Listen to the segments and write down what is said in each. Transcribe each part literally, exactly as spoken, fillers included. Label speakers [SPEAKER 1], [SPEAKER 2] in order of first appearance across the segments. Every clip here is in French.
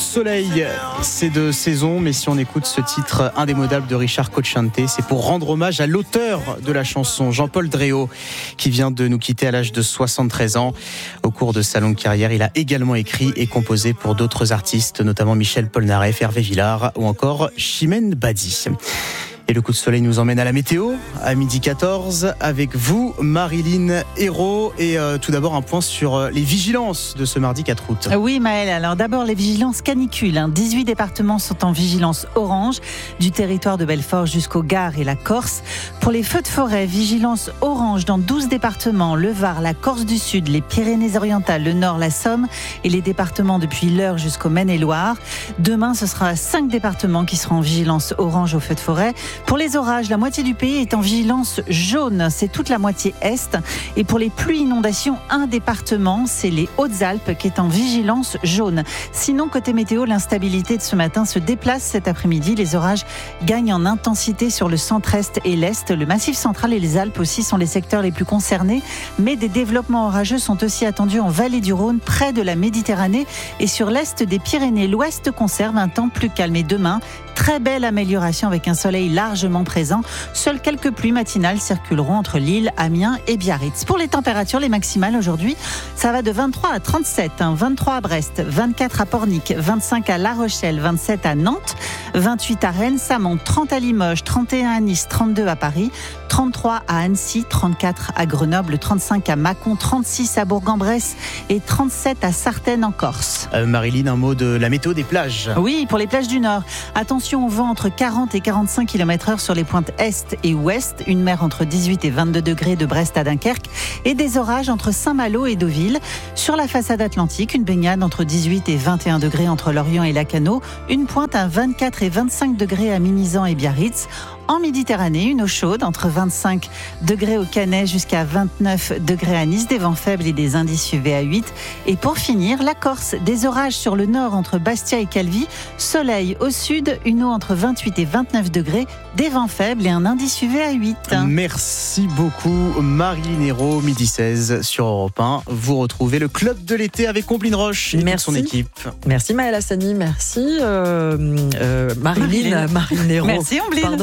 [SPEAKER 1] soleil, c'est de saison, mais si on écoute ce titre indémodable de Richard Cocciante, c'est pour rendre hommage à l'auteur de la chanson, Jean-Paul Dréau, qui vient de nous quitter à l'âge de soixante-treize ans. Au cours de sa longue carrière, il a également écrit et composé pour d'autres artistes, notamment Michel Polnareff, Hervé Villard ou encore Chimène Badi. Et le coup de soleil nous emmène à la météo, à midi quatorze, avec vous, Marilyn Hérault. Et euh, tout d'abord, un point sur euh, les vigilances de ce mardi quatre août.
[SPEAKER 2] Oui, Maëlle. Alors d'abord, les vigilances canicules. Hein. dix-huit départements sont en vigilance orange, du territoire de Belfort jusqu'au Gard et la Corse. Pour les feux de forêt, vigilance orange dans douze départements, le Var, la Corse du Sud, les Pyrénées-Orientales, le Nord, la Somme et les départements depuis l'Eure jusqu'au Maine-et-Loire. Demain, ce sera cinq départements qui seront en vigilance orange aux feux de forêt. Pour les orages, la moitié du pays est en vigilance jaune, c'est toute la moitié est. Et pour les pluies inondations, un département, c'est les Hautes-Alpes qui est en vigilance jaune. Sinon, côté météo, l'instabilité de ce matin se déplace cet après-midi. Les orages gagnent en intensité sur le centre-est et l'est. Le Massif central et les Alpes aussi sont les secteurs les plus concernés. Mais des développements orageux sont aussi attendus en vallée du Rhône, près de la Méditerranée et sur l'est des Pyrénées. L'ouest conserve un temps plus calme. Et demain, très belle amélioration avec un soleil largement présent. Seules quelques pluies matinales circuleront entre Lille, Amiens et Biarritz. Pour les températures, les maximales aujourd'hui, ça va de vingt-trois à trente-sept. Hein. vingt-trois à Brest, vingt-quatre à Pornic, vingt-cinq à La Rochelle, vingt-sept à Nantes, vingt-huit à Rennes, ça monte, trente à Limoges, trente et un à Nice, trente-deux à Paris, trente-trois à Annecy, trente-quatre à Grenoble, trente-cinq à Mâcon, trente-six à Bourg-en-Bresse et trente-sept à Sartène en Corse.
[SPEAKER 1] Euh, Marilyn, un mot de la météo des plages.
[SPEAKER 2] Oui, pour les plages du Nord. Attention au vent entre quarante et quarante-cinq kilomètres heure sur les pointes est et ouest. Une mer entre dix-huit et vingt-deux degrés de Brest à Dunkerque. Et des orages entre Saint-Malo et Deauville. Sur la façade atlantique, une baignade entre dix-huit et vingt et un degrés entre Lorient et Lacanau. Une pointe à vingt-quatre et vingt-cinq degrés à Mimizan et Biarritz. En Méditerranée, une eau chaude entre vingt-cinq degrés au Canet jusqu'à vingt-neuf degrés à Nice, des vents faibles et des indices U V à huit. Et pour finir, la Corse, des orages sur le nord entre Bastia et Calvi, soleil au sud, une eau entre vingt-huit et vingt-neuf degrés, des vents faibles et un indice U V à huit.
[SPEAKER 1] Merci beaucoup Marilyn Hérault, midi seize sur Europe un. Vous retrouvez le club de l'été avec Omblin Roche et
[SPEAKER 3] merci.
[SPEAKER 1] Toute son équipe.
[SPEAKER 3] Merci Maëlle Hassani, merci euh, euh, Marilyn, Marilyn Hérault.
[SPEAKER 2] Merci Omblin.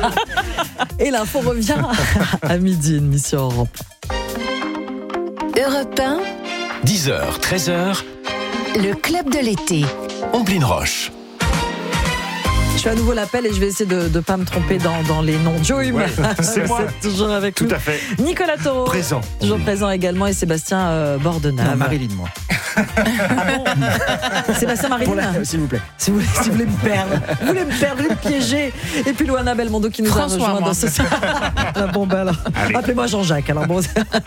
[SPEAKER 3] Et l'info revient à midi, une mission Europe.
[SPEAKER 4] Europe un,
[SPEAKER 5] dix heures, treize heures,
[SPEAKER 4] le club de l'été.
[SPEAKER 5] Omblin Roche.
[SPEAKER 3] Je fais à nouveau l'appel et je vais essayer de ne pas me tromper dans, dans les noms. Joey,
[SPEAKER 6] ouais, c'est moi.
[SPEAKER 3] toujours avec
[SPEAKER 6] Tout
[SPEAKER 3] nous.
[SPEAKER 6] à fait.
[SPEAKER 3] Nicolas Taureau.
[SPEAKER 6] Présent.
[SPEAKER 3] Toujours présent également et Sébastien euh, Bordenave.
[SPEAKER 1] Non, Marilyn, moi.
[SPEAKER 3] Ah bon Sébastien Marilyn.
[SPEAKER 1] La, s'il vous plaît.
[SPEAKER 3] Si vous, voulez, si vous voulez me perdre, vous voulez me perdre, vous voulez me piéger. Et puis Loana Belmondo qui nous
[SPEAKER 2] François,
[SPEAKER 3] a rejoint
[SPEAKER 2] moi.
[SPEAKER 3] dans ce la bombe alors.
[SPEAKER 6] Allez.
[SPEAKER 3] Appelez-moi Jean-Jacques. Alors bon,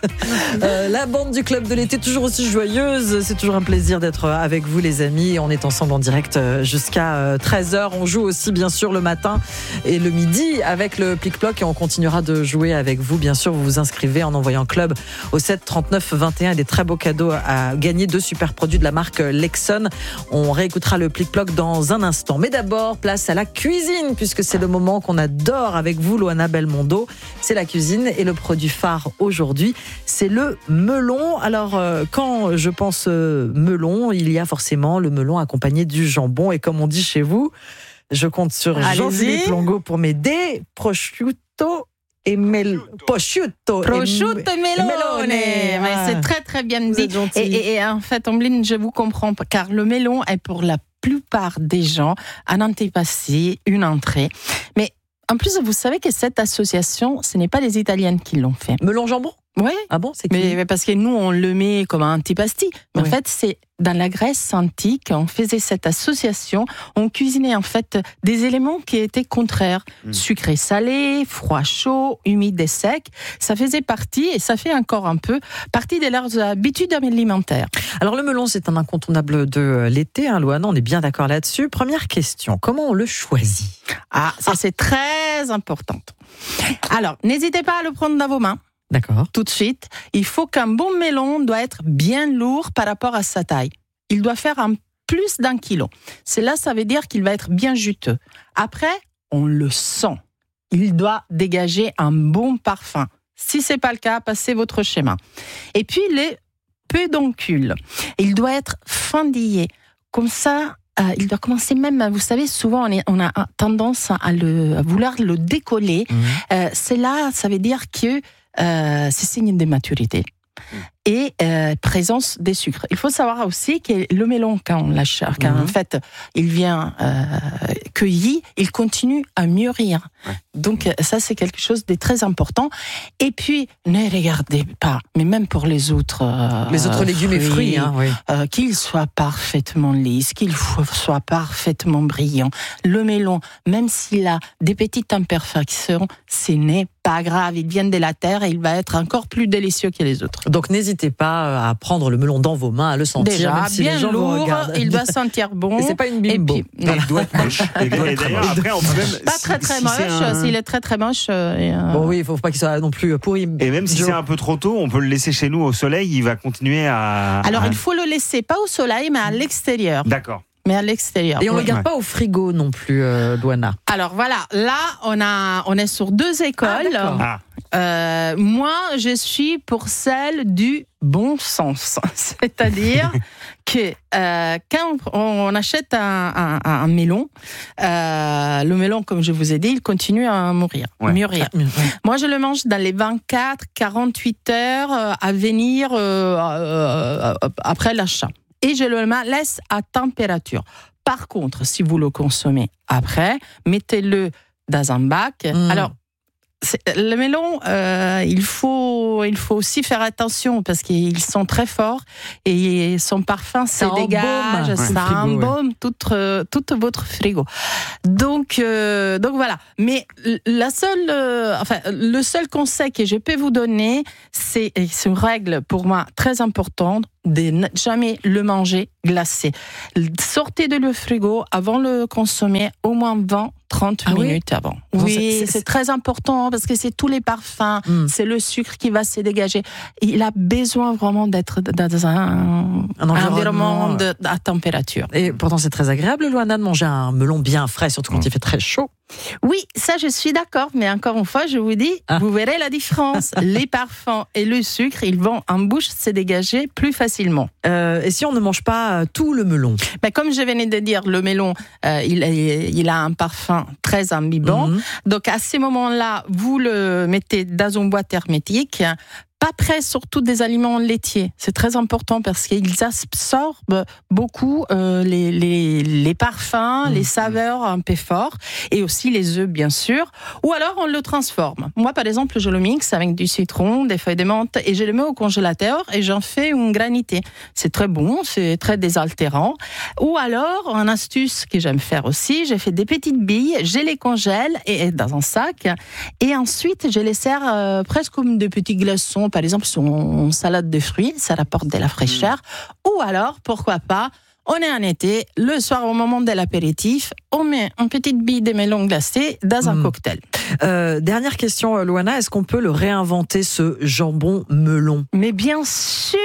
[SPEAKER 3] euh, la bande du club de l'été toujours aussi joyeuse. C'est toujours un plaisir d'être avec vous les amis. On est ensemble en direct jusqu'à treize heures. On joue aussi bien sûr le matin et le midi avec le Plic-Ploc et on continuera de jouer avec vous. Bien sûr, vous vous inscrivez en envoyant club au sept trente-neuf vingt et un. Des très beaux cadeaux à gagner, deux super produits de la marque Lexon. On réécoutera le Plic-Ploc dans un instant. Mais d'abord, place à la cuisine puisque c'est le moment qu'on adore avec vous, Loana Belmondo. C'est la cuisine et le produit phare aujourd'hui, c'est le melon. Alors, euh, quand je pense euh, melon, il y a forcément le melon accompagné du jambon et comme on dit chez vous, je compte sur
[SPEAKER 2] Allez-y.
[SPEAKER 3] Jean-Philippe Longo pour m'aider. Prosciutto et mel... prosciutto,
[SPEAKER 7] Prosciutto e melone.
[SPEAKER 3] melone.
[SPEAKER 7] Mais
[SPEAKER 3] Ah.
[SPEAKER 7] c'est très très bien
[SPEAKER 3] Vous
[SPEAKER 7] dit.
[SPEAKER 3] êtes gentil.
[SPEAKER 7] Et, et, et en fait, Omblin, je vous comprends, car le melon est pour la plupart des gens un antipassé, une entrée. Mais en plus, vous savez que cette association, ce n'est pas les Italiennes qui l'ont fait.
[SPEAKER 3] Melon jambon.
[SPEAKER 7] Oui.
[SPEAKER 3] Ah bon, c'est qui?
[SPEAKER 7] Mais, mais parce que nous, on le met comme un antipasti. Mais
[SPEAKER 3] Oui.
[SPEAKER 7] en fait, c'est dans la Grèce antique, on faisait cette association, on cuisinait en fait des éléments qui étaient contraires. Mmh. Sucré, salé, froid, chaud, humide et sec. Ça faisait partie, et ça fait encore un peu, partie de leurs habitudes alimentaires.
[SPEAKER 3] Alors le melon, c'est un incontournable de l'été, hein, Loana, on est bien d'accord là-dessus. Première question, comment on le choisit?
[SPEAKER 7] Ah, ça ah. c'est très important. Alors, n'hésitez pas à le prendre dans vos mains.
[SPEAKER 3] D'accord.
[SPEAKER 7] Tout de suite, il faut qu'un bon melon doit être bien lourd par rapport à sa taille. Il doit faire un plus d'un kilo. Cela, ça veut dire qu'il va être bien juteux. Après, on le sent. Il doit dégager un bon parfum. Si ce n'est pas le cas, passez votre chemin. Et puis, les pédoncules. Il doit être fendillé. Comme ça, euh, il doit commencer même, vous savez, souvent on, est, on a tendance à, le, à vouloir le décoller. Mmh. Euh, c'est là, ça veut dire que euh, c'est signe de maturité. Mmh. Et euh, présence des sucres. Il faut savoir aussi que le melon, quand on lâche, quand mmh. en fait il vient euh, cueilli, il continue à mûrir. Ouais. Donc ça c'est quelque chose de très important. Et puis ne regardez pas, mais même pour les autres, euh,
[SPEAKER 3] les autres légumes fruits, et fruits, hein, oui.
[SPEAKER 7] euh, qu'ils soient parfaitement lisses, qu'ils soient parfaitement brillants. Le melon, même s'il a des petites imperfections, ce n'est pas grave. Il vient de la terre et il va être encore plus délicieux que les autres.
[SPEAKER 3] Donc n'hésitez pas à prendre le melon dans vos mains, à le sentir.
[SPEAKER 7] Déjà,
[SPEAKER 3] même si
[SPEAKER 7] bien
[SPEAKER 3] les gens
[SPEAKER 7] lourd, il doit sentir bon.
[SPEAKER 3] Et c'est pas une bimbo.
[SPEAKER 1] Et puis, voilà. Il doit être moche. Et d'ailleurs, après, on peut même.
[SPEAKER 7] Pas très très si moche. Un... S'il est très très moche. Euh...
[SPEAKER 3] Bon, oui, il faut pas qu'il soit non plus pourri.
[SPEAKER 6] Et même si
[SPEAKER 3] jo.
[SPEAKER 6] c'est un peu trop tôt, on peut le laisser chez nous au soleil. Il va continuer à.
[SPEAKER 7] Alors,
[SPEAKER 6] à...
[SPEAKER 7] il faut le laisser pas au soleil, mais à l'extérieur.
[SPEAKER 6] D'accord.
[SPEAKER 7] Mais à l'extérieur.
[SPEAKER 3] Et on ne
[SPEAKER 7] oui.
[SPEAKER 3] le garde pas au frigo non plus, euh, Luana.
[SPEAKER 7] Alors voilà, là on a, on est sur deux écoles.
[SPEAKER 6] Ah,
[SPEAKER 7] euh, moi, je suis pour celle du bon sens, c'est-à-dire que euh, quand on achète un, un, un melon, euh, le melon, comme je vous ai dit, il continue à mourir,
[SPEAKER 6] ouais.
[SPEAKER 7] mûrir.
[SPEAKER 3] Ah, ouais.
[SPEAKER 7] Moi, je le mange dans les vingt-quatre à quarante-huit heures à venir euh, euh, après l'achat. Et je le laisse à température. Par contre, si vous le consommez après, mettez-le dans un bac. Mmh. Alors, c'est, le melon, euh, il faut, il faut aussi faire attention parce qu'ils sont très forts et son parfum se dégage,
[SPEAKER 3] ouais.
[SPEAKER 7] ça embaume oui. tout, tout votre frigo. Donc, euh, donc voilà. Mais la seule, euh, enfin, le seul conseil que je peux vous donner, c'est, c'est une règle pour moi très importante, de ne jamais le manger glacé. Sortez de le frigo avant de le consommer au moins vingt à trente ah minutes oui avant.
[SPEAKER 3] Non,
[SPEAKER 7] oui,
[SPEAKER 3] c'est, c'est,
[SPEAKER 7] c'est très important parce que c'est tous les parfums, mm. c'est le sucre qui va se dégager. Il a besoin vraiment d'être dans un, un environnement de, à température.
[SPEAKER 3] Et pourtant, c'est très agréable, Luana, de manger un melon bien frais, surtout quand mm. il fait très chaud.
[SPEAKER 7] Oui, ça je suis d'accord, mais encore une fois, je vous dis, ah. vous verrez la différence. Les parfums et le sucre, ils vont en bouche se dégager plus facilement.
[SPEAKER 3] Euh, et si on ne mange pas tout le melon?
[SPEAKER 7] Ben, comme je venais de dire, le melon, euh, il, il a un parfum très imbibant. Mm-hmm. Donc à ces moments-là, vous le mettez dans une boîte hermétique. Pas près surtout des aliments laitiers. C'est très important parce qu'ils absorbent beaucoup euh, les, les, les parfums, mmh. les saveurs un peu forts et aussi les œufs, bien sûr. Ou alors, on le transforme. Moi, par exemple, je le mixe avec du citron, des feuilles de menthe et je le mets au congélateur et j'en fais une granité. C'est très bon, c'est très désaltérant. Ou alors, une astuce que j'aime faire aussi, j'ai fait des petites billes, je les congèle et, dans un sac et ensuite, je les sers euh, presque comme des petits glaçons. Par exemple, sur une salade de fruits, ça apporte de la fraîcheur. Mmh. Ou alors, pourquoi pas, on est en été, le soir au moment de l'apéritif, on met une petite bille de melon glacé dans mmh. un cocktail.
[SPEAKER 3] Euh, dernière question, Luana, est-ce qu'on peut le réinventer, ce jambon melon?
[SPEAKER 7] Mais bien sûr.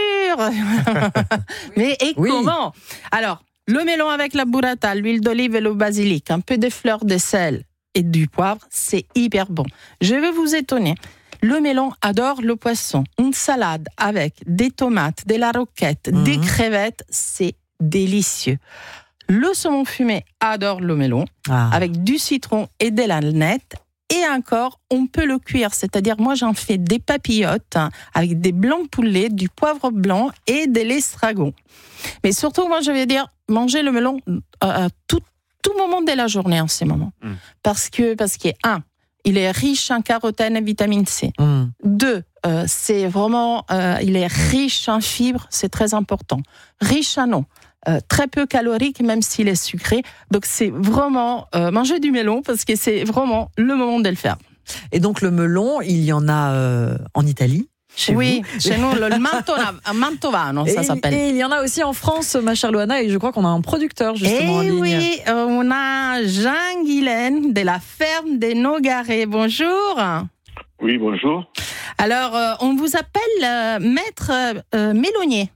[SPEAKER 7] Mais et oui. comment? Alors, le melon avec la burrata, l'huile d'olive et le basilic, un peu de fleurs de sel et du poivre, c'est hyper bon. Je vais vous étonner. Le melon adore le poisson. Une salade avec des tomates, de la roquette, mmh. des crevettes, c'est délicieux. Le saumon fumé adore le melon, ah. avec du citron et de l'alnette. Et encore, on peut le cuire. C'est-à-dire, moi, j'en fais des papillotes avec des blancs de poulet, du poivre blanc et de l'estragon. Mais surtout, moi, je vais dire, manger le melon à tout, tout moment de la journée en ce moment. Mmh. Parce que, parce que, un, il est riche en carotène et vitamine C. Mmh. Deux, euh, c'est vraiment, euh, il est riche en fibres, c'est très important. Riche en eau, euh, très peu calorique, même s'il est sucré. Donc c'est vraiment euh, manger du melon parce que c'est vraiment le moment de le faire.
[SPEAKER 3] Et donc le melon, il y en a euh, en Italie? Chez
[SPEAKER 7] oui,
[SPEAKER 3] vous.
[SPEAKER 7] Chez nous, le mantovano, ça
[SPEAKER 3] et,
[SPEAKER 7] s'appelle.
[SPEAKER 3] Et il y en a aussi en France, ma chère Luana, et je crois qu'on a un producteur justement
[SPEAKER 7] et
[SPEAKER 3] en ligne.
[SPEAKER 7] Oui, on a Jean Guilaine de la ferme des Nogarets. Bonjour.
[SPEAKER 8] Oui, bonjour.
[SPEAKER 7] Alors, euh, on vous appelle euh, maître euh, melonnier.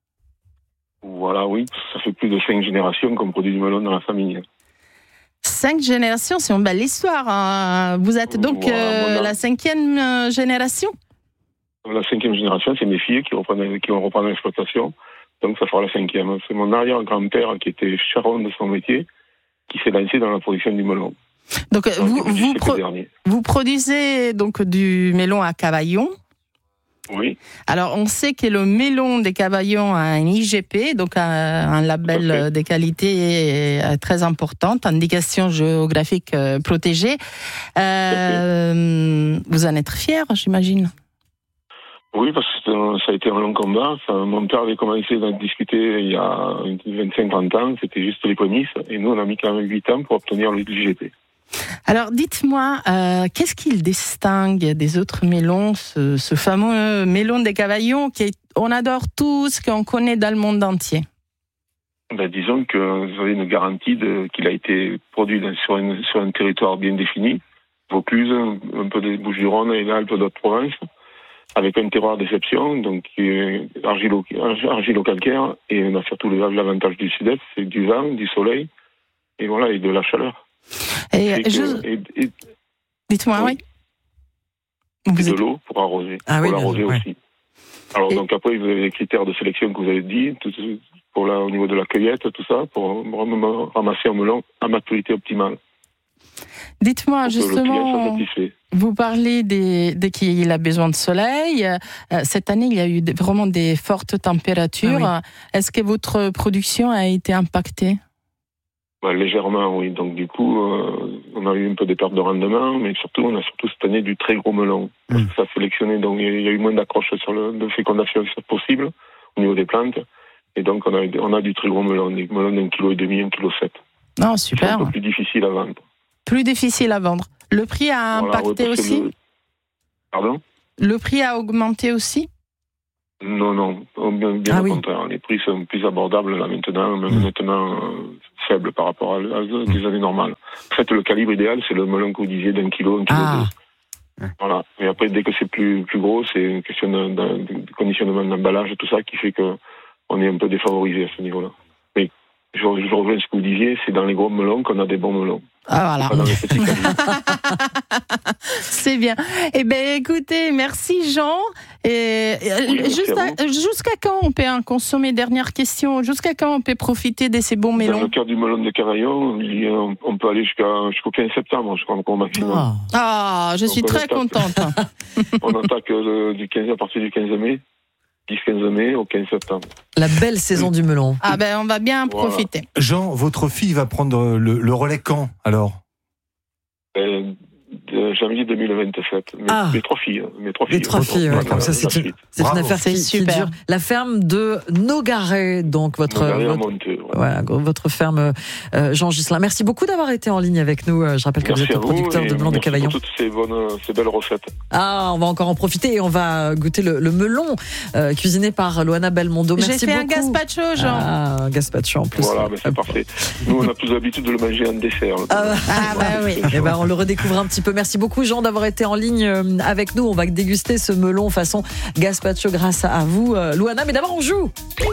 [SPEAKER 8] Voilà, oui, ça fait plus de cinq générations qu'on produit du melon dans la famille.
[SPEAKER 7] Cinq générations, c'est une belle histoire. Hein. Vous êtes donc voilà, euh, voilà. la cinquième euh, génération?
[SPEAKER 8] La cinquième génération, c'est mes filles qui reprennent, qui vont reprendre l'exploitation. Donc ça fera la cinquième. C'est mon arrière-grand-père qui était charron de son métier, qui s'est lancé dans la production du melon.
[SPEAKER 7] Donc vous, vous, pro- vous produisez donc du melon à Cavaillon.
[SPEAKER 8] Oui.
[SPEAKER 7] Alors on sait que le melon des Cavaillons a un I G P, donc un, un label de qualité très importante, indication géographique protégée. Euh, vous en êtes fier, j'imagine?
[SPEAKER 8] Oui, parce que ça a été un long combat. Enfin, mon père avait commencé à discuter il y a vingt-cinq trente ans, c'était juste les prémices, et nous on a mis quand même huit ans pour obtenir le I G P.
[SPEAKER 7] Alors dites-moi, euh, qu'est-ce qui le distingue des autres melons, ce, ce fameux melon des Cavaillons qu'on adore tous, qu'on connaît dans le monde entier?
[SPEAKER 8] Ben, disons que vous avez une garantie de, qu'il a été produit dans, sur, une, sur un territoire bien défini, Vaucluse, un peu des Bouches-du-Rhône et l'Alpe d'autres provinces, avec un terroir d'exception, donc qui est argilo, argilo-calcaire, et on a surtout l'avantage du sud-est, c'est du vent, du soleil, et voilà, et de la chaleur.
[SPEAKER 7] Et,
[SPEAKER 8] et,
[SPEAKER 7] je...
[SPEAKER 8] que, et, et
[SPEAKER 7] Dites-moi, oui.
[SPEAKER 8] oui. Et de l'eau pour arroser,
[SPEAKER 3] ah,
[SPEAKER 8] pour
[SPEAKER 3] oui,
[SPEAKER 8] l'arroser
[SPEAKER 3] ouais.
[SPEAKER 8] aussi. Alors
[SPEAKER 7] et...
[SPEAKER 8] donc après, vous avez les critères de sélection que vous avez dit, tout, pour la, au niveau de la cueillette, tout ça, pour ramasser un melon à maturité optimale.
[SPEAKER 7] Dites-moi justement, vous parlez des, de qu'il a besoin de soleil. Euh, cette année, il y a eu de, vraiment des fortes températures. Ah oui. Est-ce que votre production a été impactée?
[SPEAKER 8] Ouais, légèrement, oui. Donc du coup, euh, on a eu un peu des pertes de rendement, mais surtout, on a surtout cette année du très gros melon. Mmh. Parce que ça a sélectionné, donc il y a eu moins d'accroches sur le de fécondation possible au niveau des plantes, et donc on a on a du très gros melon, des melons d'un kilo et demi, un kilo sept.
[SPEAKER 7] Non, super.
[SPEAKER 8] C'est un peu plus difficile à vendre.
[SPEAKER 7] Plus difficile à vendre. Le prix a
[SPEAKER 8] voilà,
[SPEAKER 7] impacté aussi.
[SPEAKER 8] Le... Pardon?
[SPEAKER 7] Le prix a augmenté aussi?
[SPEAKER 8] Non, non, bien, bien
[SPEAKER 3] ah,
[SPEAKER 8] au
[SPEAKER 3] oui.
[SPEAKER 8] contraire. Les prix sont plus abordables là maintenant, même mmh. maintenant euh, faibles par rapport à, à des années normales. En fait, le calibre idéal, c'est le melon que vous disiez d'un kilo, un kilo
[SPEAKER 3] ah.
[SPEAKER 8] deux. Voilà. Et après, dès que c'est plus plus gros, c'est une question de, de, de conditionnement d'emballage et tout ça qui fait que on est un peu défavorisé à ce niveau-là. Mais je, je reviens à ce que vous disiez, c'est dans les gros melons qu'on a des bons melons.
[SPEAKER 7] Ah voilà.
[SPEAKER 8] Pas dans les petits
[SPEAKER 7] c'est bien. Eh bien, écoutez, merci Jean. Et
[SPEAKER 8] oui,
[SPEAKER 7] jusqu'à, jusqu'à quand on peut en consommer, dernière question, jusqu'à quand on peut profiter de ces bons melons?
[SPEAKER 8] Dans le cas du melon de Cavaillon, on peut aller jusqu'à, jusqu'au quinze septembre, je crois, au maximum.
[SPEAKER 7] Ah, ah je suis
[SPEAKER 8] donc
[SPEAKER 7] très
[SPEAKER 8] attaque,
[SPEAKER 7] contente.
[SPEAKER 8] On attaque le, du quinze, à partir du quinze mai, dix quinze mai au quinze septembre.
[SPEAKER 3] La belle saison du melon.
[SPEAKER 7] Ah ben, on va bien en voilà. profiter.
[SPEAKER 9] Jean, votre fille va prendre le, le relais quand, alors?
[SPEAKER 8] euh, de janvier deux mille vingt-sept. Mes,
[SPEAKER 3] ah.
[SPEAKER 8] mes trois filles. Mes trois filles.
[SPEAKER 3] Les trois filles, ouais, comme ça, c'est, une, c'est une affaire qui, qui dure. La ferme de Nogaret, donc votre,
[SPEAKER 8] Nogaret
[SPEAKER 3] votre,
[SPEAKER 8] Monteux, ouais.
[SPEAKER 3] voilà, votre ferme, euh, Jean Ghislain. Merci beaucoup d'avoir été en ligne avec nous. Je rappelle que
[SPEAKER 8] merci
[SPEAKER 3] vous êtes le producteur de melon de Cavaillon.
[SPEAKER 8] Merci pour toutes ces bonnes, ces belles recettes.
[SPEAKER 3] Ah, on va encore en profiter et on va goûter le, le melon euh, cuisiné par Loana Belmondo. Merci
[SPEAKER 7] J'ai fait
[SPEAKER 3] beaucoup.
[SPEAKER 7] un gazpacho, Jean.
[SPEAKER 3] Ah, un gazpacho en plus.
[SPEAKER 8] Voilà, ben c'est
[SPEAKER 3] hop.
[SPEAKER 8] parfait. Nous, on a plus l'habitude de le manger en dessert.
[SPEAKER 3] Ah,
[SPEAKER 7] ah bah oui.
[SPEAKER 3] Et ben, on le redécouvre un petit peu. Merci beaucoup, Jean, d'avoir été en ligne avec nous. On va déguster ce melon façon gazpacho grâce à vous, Loana. Mais d'abord, on joue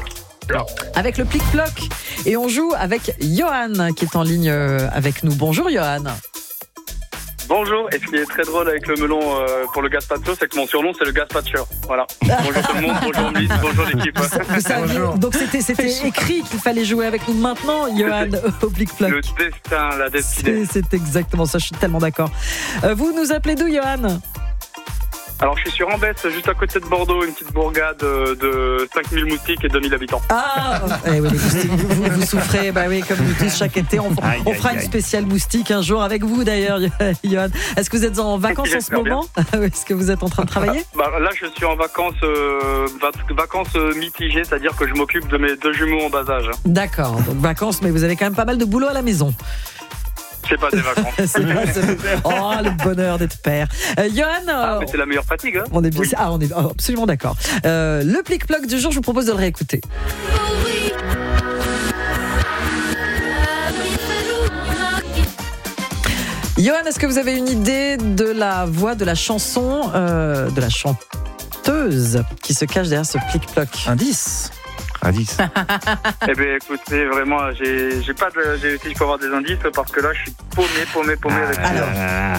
[SPEAKER 3] avec le plic-ploc et on joue avec Johan qui est en ligne avec nous. Bonjour, Johan.
[SPEAKER 10] Bonjour, et ce qui est très drôle avec le melon euh, pour le gazpacho, c'est que mon surnom c'est le gazpatcheur. Voilà. Bonjour tout le monde, bonjour Miss, bonjour l'équipe.
[SPEAKER 3] Vous, vous saviez, donc c'était, c'était écrit qu'il fallait jouer avec nous maintenant, Johan, au plic-ploc.
[SPEAKER 10] Le destin, la destinée.
[SPEAKER 3] C'est, c'est exactement ça, je suis tellement d'accord. Euh, vous nous appelez d'où, Johan?
[SPEAKER 10] Alors je suis sur Ambès, juste à côté de Bordeaux, une petite bourgade de cinq mille moustiques et deux mille habitants.
[SPEAKER 3] Ah, eh oui, vous, vous, vous souffrez, bah oui, comme nous tous chaque été, on,
[SPEAKER 6] aïe,
[SPEAKER 3] on fera
[SPEAKER 6] aïe,
[SPEAKER 3] une
[SPEAKER 6] aïe.
[SPEAKER 3] spéciale moustique un jour avec vous d'ailleurs, Johan. Est-ce que vous êtes en vacances en ce moment? Est-ce que vous êtes en train de travailler?
[SPEAKER 10] Bah, là je suis en vacances, euh, vacances mitigées, c'est-à-dire que je m'occupe de mes deux jumeaux en bas âge.
[SPEAKER 3] D'accord, donc vacances, mais vous avez quand même pas mal de boulot à la maison.
[SPEAKER 10] C'est pas des vacances.
[SPEAKER 3] c'est pas, c'est... Oh, le bonheur d'être père. Euh, Johan,
[SPEAKER 10] ah,
[SPEAKER 3] euh,
[SPEAKER 10] mais c'est la meilleure fatigue. Hein.
[SPEAKER 3] On est bien,
[SPEAKER 10] oui.
[SPEAKER 3] ah, on est absolument d'accord. Euh, le plic-ploc du jour, je vous propose de le réécouter. Johan, est-ce que vous avez une idée de la voix de la chanson, euh, de la chanteuse qui se cache derrière ce plic-ploc?
[SPEAKER 9] Indice.
[SPEAKER 6] Indice.
[SPEAKER 10] Eh bien, écoutez, vraiment, j'ai, j'ai pas de, j'ai, si je peux avoir des indices, parce que là, je suis paumé, paumé, paumé avec
[SPEAKER 3] Alors,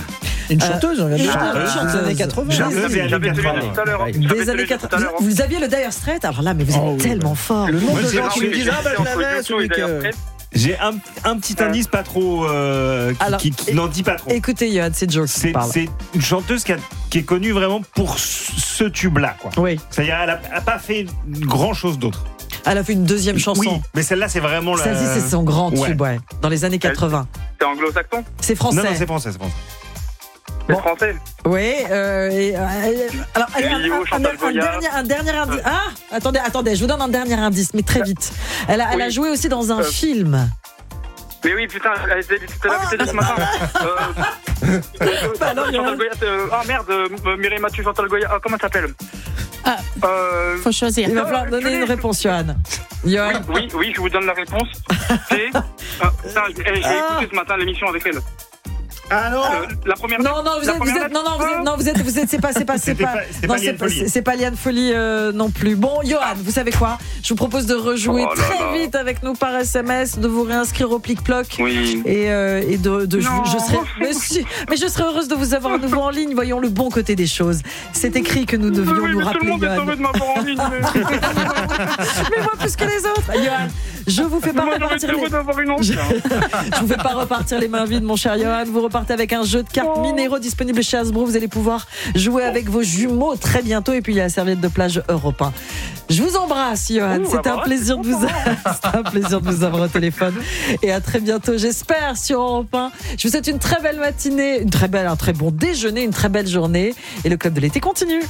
[SPEAKER 11] Une chanteuse, on vient de dire.
[SPEAKER 3] Ah,
[SPEAKER 11] Une chanteuse des années quatre-vins.
[SPEAKER 6] Chanteuse des années
[SPEAKER 10] J'avais tenu
[SPEAKER 6] quatre-vingts.
[SPEAKER 10] tout à l'heure.
[SPEAKER 3] Des
[SPEAKER 10] J'avais
[SPEAKER 3] années
[SPEAKER 10] tenu tout
[SPEAKER 3] quatre-vingts.
[SPEAKER 10] à l'heure.
[SPEAKER 3] Vous, vous aviez le Dire Straits. Alors là, mais vous êtes
[SPEAKER 11] Oh, oui.
[SPEAKER 3] tellement fort.
[SPEAKER 11] Le nombre de
[SPEAKER 6] Moi,
[SPEAKER 11] gens
[SPEAKER 6] j'ai-
[SPEAKER 11] qui me disent ah bah je l'avais celui que.
[SPEAKER 6] J'ai un, un petit indice pas trop. Euh, qui
[SPEAKER 3] Alors,
[SPEAKER 6] qui, qui n'en dit pas trop.
[SPEAKER 3] Écoutez, Johan, c'est Joe qui
[SPEAKER 6] C'est,
[SPEAKER 3] parle.
[SPEAKER 6] c'est une chanteuse qui, a- qui est connue vraiment pour ce tube-là, quoi.
[SPEAKER 3] Oui,
[SPEAKER 6] C'est-à-dire, elle n'a pas fait grand-chose d'autre.
[SPEAKER 3] elle a fait une deuxième chanson.
[SPEAKER 6] Oui, mais celle-là, c'est vraiment la.
[SPEAKER 3] Celle-ci, c'est son grand
[SPEAKER 6] Ouais.
[SPEAKER 3] tube, ouais, dans les années quatre-vingts.
[SPEAKER 10] C'est anglo-saxon?
[SPEAKER 3] C'est français.
[SPEAKER 6] Non, non, c'est français, c'est français.
[SPEAKER 10] C'est
[SPEAKER 3] Bon.
[SPEAKER 10] français?
[SPEAKER 3] Oui. Euh, et, euh, alors, allez, un,
[SPEAKER 10] Lio,
[SPEAKER 3] un- un-
[SPEAKER 10] Chantal
[SPEAKER 3] un
[SPEAKER 10] Goya.
[SPEAKER 3] dernier, un dernier indice. Ah, attendez, attendez, je vous donne un dernier indice, mais très vite. Elle a, elle a
[SPEAKER 10] Oui.
[SPEAKER 3] joué aussi dans un
[SPEAKER 10] Euh.
[SPEAKER 3] film.
[SPEAKER 10] Mais oui, putain, elle était tout à l'heure, c'était ce matin. Euh,
[SPEAKER 3] Bah non,
[SPEAKER 10] Chantal Goya, euh, ah merde, euh, Mireille Mathieu, Chantal Goya, ah, comment elle s'appelle?
[SPEAKER 7] Ah.
[SPEAKER 10] Euh,
[SPEAKER 7] Faut choisir.
[SPEAKER 3] Il va falloir donner une réponse, Johan. Johan.
[SPEAKER 10] Oui, oui, je vous donne la réponse. C'est. Ah, putain, j'ai j'ai écouté ce matin l'émission avec elle.
[SPEAKER 6] Ah non
[SPEAKER 10] Euh, la première.
[SPEAKER 3] Non, non, vous
[SPEAKER 10] la
[SPEAKER 3] êtes, vous
[SPEAKER 10] première
[SPEAKER 3] êtes, non, non, vous êtes,
[SPEAKER 10] lettre
[SPEAKER 3] non, vous êtes, vous êtes, c'est pas, c'est pas, c'est
[SPEAKER 6] C'était
[SPEAKER 3] pas,
[SPEAKER 6] pas- c'était
[SPEAKER 3] non,
[SPEAKER 6] pas
[SPEAKER 3] c'est
[SPEAKER 6] Liane
[SPEAKER 3] pas,
[SPEAKER 6] Folly.
[SPEAKER 3] c'est- c'est pas Liane Folly euh, non plus. Bon, Johan, vous savez quoi? Je vous propose de rejouer
[SPEAKER 10] Oh là
[SPEAKER 3] très
[SPEAKER 10] là.
[SPEAKER 3] vite avec nous par S M S, de vous réinscrire au plic-ploc.
[SPEAKER 10] Oui.
[SPEAKER 3] Et, euh, et de, de je,
[SPEAKER 10] Non.
[SPEAKER 3] je serai, mais, si, mais je serai heureuse de vous avoir à nouveau en ligne. Voyons le bon côté des choses. C'est écrit que nous devions
[SPEAKER 10] Oui,
[SPEAKER 3] nous
[SPEAKER 10] mais tout
[SPEAKER 3] rappeler,
[SPEAKER 10] le monde est
[SPEAKER 3] Johan.
[SPEAKER 10] heureux de m'avoir en ligne. Mais
[SPEAKER 3] Mais moi plus que les autres. Johan, je vous fais pas
[SPEAKER 10] moi, j'aurais été
[SPEAKER 3] repartir les...
[SPEAKER 10] heureux d'avoir une honte.
[SPEAKER 3] Je je vous fais pas repartir les mains vides, mon cher Johan. Vous repartez avec un jeu de cartes minéraux disponible chez Hasbro. Vous allez pouvoir jouer avec vos jumeaux très bientôt. Et puis il y a la serviette de plage Europe un. Je vous embrasse, Johan.
[SPEAKER 10] Ouh,
[SPEAKER 3] C'était
[SPEAKER 10] bah
[SPEAKER 3] un
[SPEAKER 10] voilà,
[SPEAKER 3] plaisir de vous, c'était un plaisir de vous avoir au téléphone. Et à très bientôt, j'espère, sur Europe un. Je vous souhaite une très belle matinée, une très belle, un très bon déjeuner, une très belle journée. Et le club de l'été continue.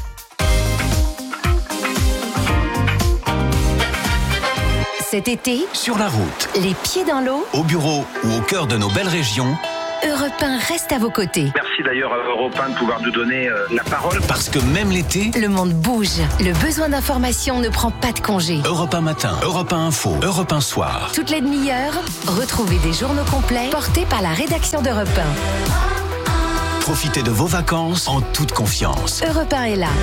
[SPEAKER 4] Cet été,
[SPEAKER 5] Sur la route,
[SPEAKER 4] les pieds dans l'eau,
[SPEAKER 5] au bureau ou au cœur de nos belles régions,
[SPEAKER 4] Europe un reste à vos côtés.
[SPEAKER 10] Merci d'ailleurs à Europe un de pouvoir nous donner euh, la parole.
[SPEAKER 5] parce que même l'été,
[SPEAKER 4] Le monde bouge. Le besoin d'information ne prend pas de congé.
[SPEAKER 5] Europe un matin, Europe un info, Europe un soir.
[SPEAKER 4] Toutes les demi-heures, retrouvez des journaux complets portés par la rédaction d'Europe un.
[SPEAKER 5] Profitez de vos vacances en toute confiance.
[SPEAKER 4] Europe un est là.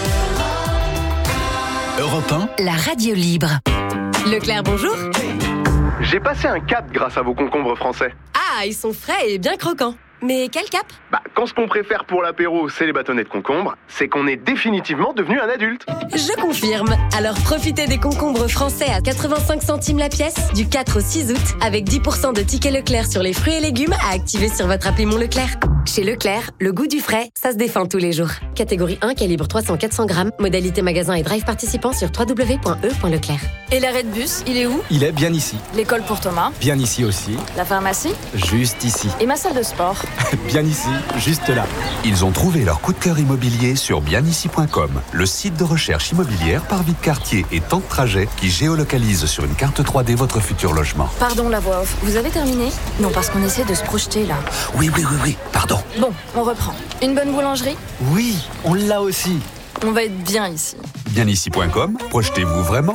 [SPEAKER 5] Europe un,
[SPEAKER 4] La radio libre. Leclerc, bonjour.
[SPEAKER 12] J'ai passé un cap grâce à vos concombres français.
[SPEAKER 13] Ah, ils sont frais et bien croquants. Mais quel cap?
[SPEAKER 12] Bah, quand ce qu'on préfère pour l'apéro, c'est les bâtonnets de concombre, c'est qu'on est définitivement devenu un adulte.
[SPEAKER 13] Je confirme. Alors profitez des concombres français à quatre-vingt-cinq centimes la pièce du quatre au six août avec dix pour cent de tickets Leclerc sur les fruits et légumes à activer sur votre appli Mon Leclerc. Chez Leclerc, le goût du frais, ça se défend tous les jours. Catégorie un, calibre trois cents à quatre cents grammes. Modalité magasin et drive participant sur w w w point e point leclerc.
[SPEAKER 14] Et l'arrêt de bus, il est où?
[SPEAKER 15] Il est bien ici.
[SPEAKER 14] L'école pour Thomas?
[SPEAKER 15] Bien ici aussi.
[SPEAKER 14] La pharmacie?
[SPEAKER 15] Juste ici.
[SPEAKER 14] Et ma salle de sport?
[SPEAKER 15] Bien ici, juste là.
[SPEAKER 16] Ils ont trouvé leur coup de cœur immobilier sur bien ici point com, le site de recherche immobilière par vie de quartier et temps de trajet qui géolocalise sur une carte trois D votre futur logement.
[SPEAKER 14] Pardon la voix off, vous avez terminé? Non, parce qu'on essaie de se projeter là.
[SPEAKER 16] Oui, oui, oui, oui, pardon.
[SPEAKER 14] Bon, on reprend. Une bonne boulangerie?
[SPEAKER 15] Oui, on l'a aussi.
[SPEAKER 14] On va être bien ici.
[SPEAKER 16] bien ici point com, projetez-vous vraiment?